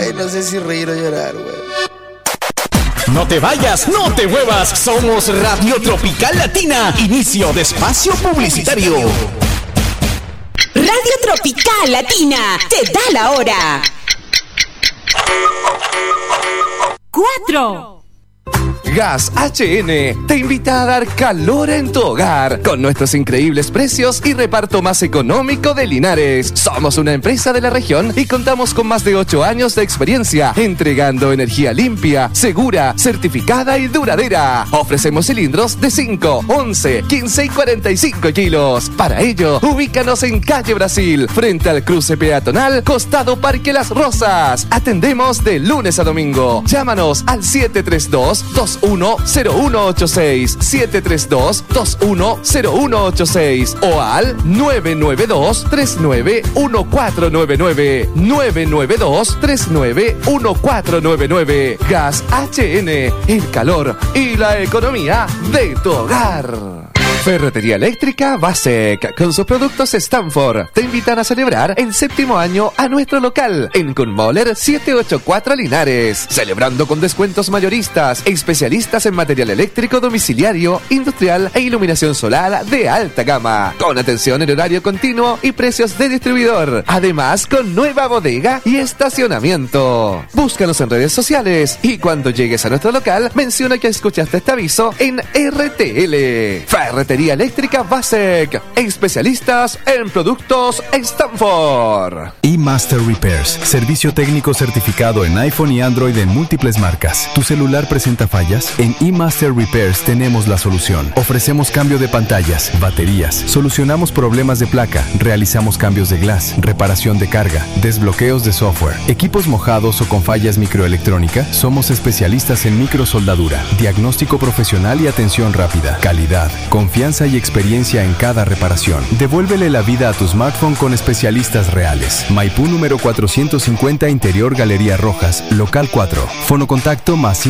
Ay, no sé si reír o llorar, güey. No te vayas, no te muevas. Somos Radio Tropical Latina. Inicio de espacio publicitario. Radio Tropical Latina te da la hora. 4. Gas HN te invita a dar calor en tu hogar con nuestros increíbles precios y reparto más económico de Linares. Somos una empresa de la región y contamos con más de 8 años de experiencia entregando energía limpia, segura, certificada y duradera. Ofrecemos cilindros de 5, 11, 15 y 45 kilos. Para ello, ubícanos en Calle Brasil, frente al cruce peatonal, costado Parque Las Rosas. Atendemos de lunes a domingo. Llámanos al 732-210186, 732-210186 o al 992-391499, 992-391499. Gas HN, el calor y la economía de tu hogar. Ferretería Eléctrica Basec, con sus productos Stanford, te invitan a celebrar el 7º año a nuestro local en Kunmoller 784 Linares, celebrando con descuentos mayoristas, especialistas en material eléctrico domiciliario, industrial e iluminación solar de alta gama, con atención en horario continuo y precios de distribuidor, además con nueva bodega y estacionamiento. Búscanos en redes sociales y cuando llegues a nuestro local, menciona que escuchaste este aviso en RTL. Ferretería Eléctrica Basec, especialistas en productos Stanford. eMaster Repairs, servicio técnico certificado en iPhone y Android en múltiples marcas. ¿Tu celular presenta fallas? En eMaster Repairs tenemos la solución. Ofrecemos cambio de pantallas, baterías, solucionamos problemas de placa, realizamos cambios de glass, reparación de carga, desbloqueos de software, equipos mojados o con fallas microelectrónica. Somos especialistas en microsoldadura, diagnóstico profesional y atención rápida, calidad, confianza y experiencia en cada reparación. Devuélvele la vida a tu smartphone con especialistas reales. Maipú número 450, Interior Galería Rojas, local 4. Fonocontacto más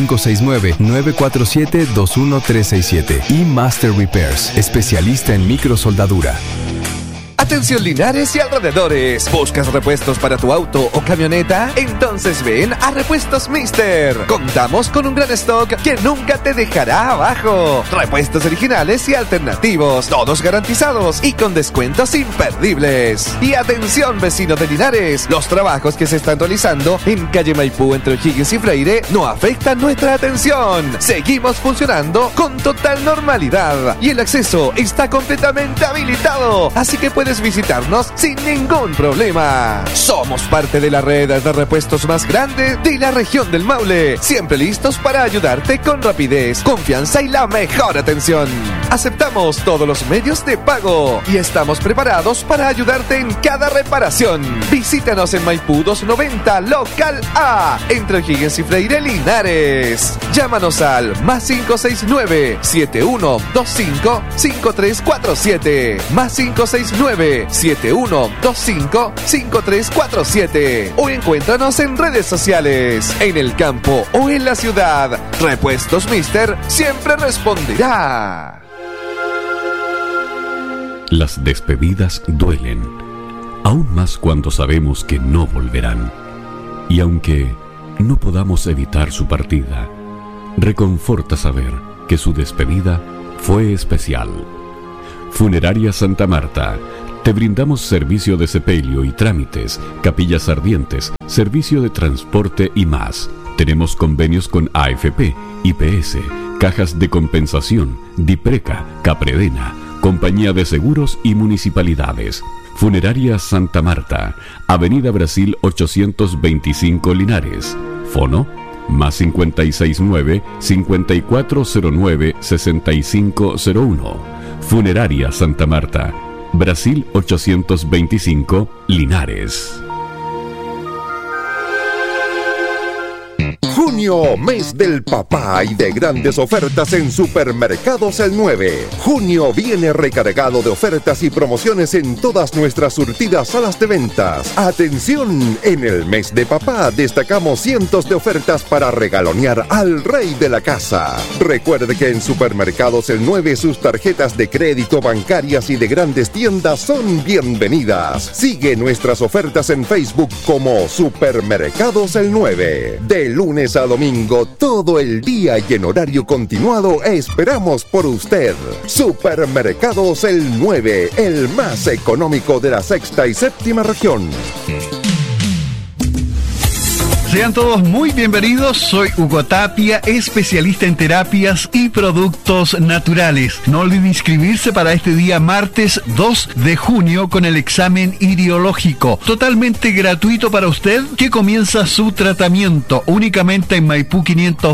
569-947-21367. eMaster Repairs, especialista en microsoldadura. Atención Linares y alrededores. ¿Buscas repuestos para tu auto o camioneta? Entonces ven a Repuestos Mister. Contamos con un gran stock que nunca te dejará abajo. Repuestos originales y alternativos, todos garantizados y con descuentos imperdibles. Y atención vecino de Linares, los trabajos que se están realizando en calle Maipú entre O'Higgins y Freire no afectan nuestra atención. Seguimos funcionando con total normalidad y el acceso está completamente habilitado, así que puedes visitarnos sin ningún problema. Somos parte de la red de repuestos más grande de la región del Maule, siempre listos para ayudarte con rapidez, confianza y la mejor atención. Aceptamos todos los medios de pago y estamos preparados para ayudarte en cada reparación. Visítanos en Maipú 290 local A, entre O'Higgins y Freire Linares. Llámanos al más 569-7125-5347, más 569-7125-5347 o encuéntranos en redes sociales, en el campo o en la ciudad. Repuestos Mister siempre responderá. Las despedidas duelen, aún más cuando sabemos que no volverán. Y aunque no podamos evitar su partida, reconforta saber que su despedida fue especial. Funeraria Santa Marta. Te brindamos servicio de sepelio y trámites, capillas ardientes, servicio de transporte y más. Tenemos convenios con AFP, IPS, cajas de compensación, Dipreca, Capredena, compañía de seguros y municipalidades. Funeraria Santa Marta, Avenida Brasil 825 Linares. Fono más 569-5409-6501. Funeraria Santa Marta, Brasil 825 Linares. Junio Junio, mes del papá y de grandes ofertas en Supermercados El 9. Junio viene recargado de ofertas y promociones en todas nuestras surtidas salas de ventas. Atención, en el mes de papá destacamos cientos de ofertas para regalonear al rey de la casa. Recuerde que en Supermercados El 9 sus tarjetas de crédito, bancarias y de grandes tiendas son bienvenidas. Sigue nuestras ofertas en Facebook como Supermercados El 9. De lunes a domingo, todo el día y en horario continuado, esperamos por usted. Supermercados El 9, el más económico de la sexta y séptima región. Sean todos muy bienvenidos, soy Hugo Tapia, especialista en terapias y productos naturales. No olviden inscribirse para este día martes 2 de junio con el examen iriológico, totalmente gratuito para usted, que comienza su tratamiento únicamente en Maipú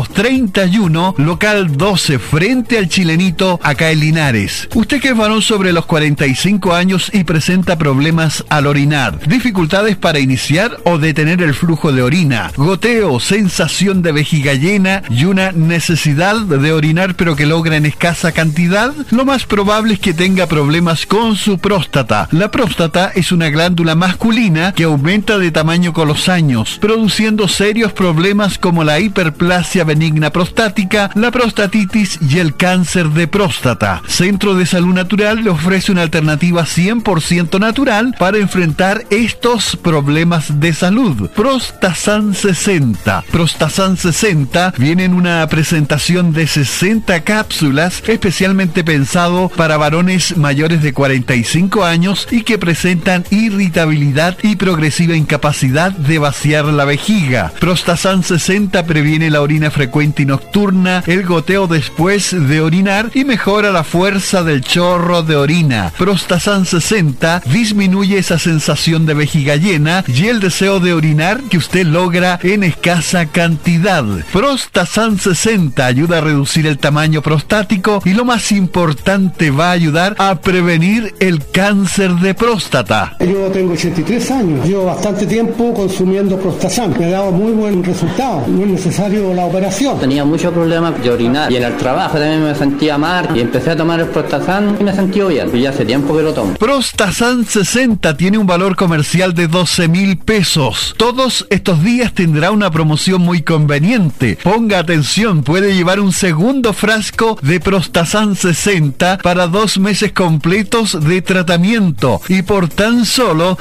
531, local 12, frente al Chilenito, acá en Linares. Usted que es varón sobre los 45 años y presenta problemas al orinar, dificultades para iniciar o detener el flujo de orina, goteo, sensación de vejiga llena y una necesidad de orinar pero que logra en escasa cantidad, lo más probable es que tenga problemas con su próstata. La próstata es una glándula masculina que aumenta de tamaño con los años, produciendo serios problemas como la hiperplasia benigna prostática, la prostatitis y el cáncer de próstata. Centro de Salud Natural le ofrece una alternativa 100% natural para enfrentar estos problemas de salud. Prostasan 60. Prostasan 60 viene en una presentación de 60 cápsulas especialmente pensado para varones mayores de 45 años y que presentan irritabilidad y progresiva incapacidad de vaciar la vejiga. Prostasan 60 previene la orina frecuente y nocturna, el goteo después de orinar y mejora la fuerza del chorro de orina. Prostasan 60 disminuye esa sensación de vejiga llena y el deseo de orinar que usted logra en escasa cantidad. Prostasan 60 ayuda a reducir el tamaño prostático y lo más importante, va a ayudar a prevenir el cáncer de próstata. Yo tengo 83 años, llevo bastante tiempo consumiendo Prostasan, me ha dado muy buen resultado, no es necesario la operación. Tenía muchos problemas de orinar y en el trabajo también me sentía mal y empecé a tomar el Prostasan y me sentí bien, y ya hace tiempo que lo tomo. Prostasan 60 tiene un valor comercial de 12.000 pesos. Todos estos días tendrá una promoción muy conveniente. Ponga atención, puede llevar un segundo frasco de Prostasan 60 para 2 meses completos de tratamiento y por tan solo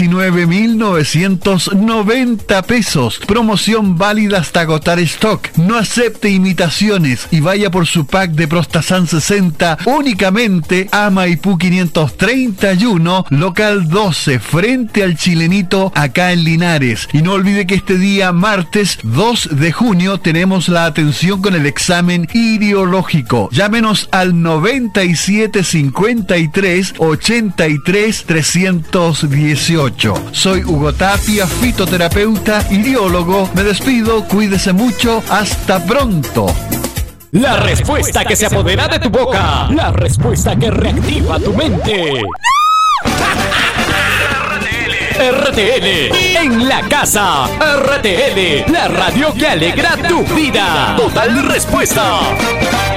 19.990 pesos. Promoción válida hasta agotar stock. No acepte imitaciones y vaya por su pack de Prostasan 60 únicamente a Maipú 531, local 12, frente al Chilenito, acá en Linares. Y no olvide que este día martes 2 de junio tenemos la atención con el examen iriológico. Llámenos al 9753 83 318. Soy Hugo Tapia, fitoterapeuta, iriólogo. Me despido, cuídese mucho, hasta pronto. La respuesta que se apodera de tu boca. La respuesta que reactiva tu mente. RTL en la casa. RTL, la radio que alegra tu vida. Total respuesta.